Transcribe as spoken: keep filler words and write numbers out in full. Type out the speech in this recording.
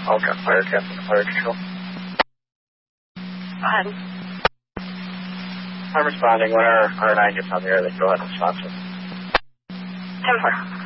Okay, fire captain, fire control. Go ahead. I'm responding. When our R nine gets on the air, they go ahead and respond to it. ten four.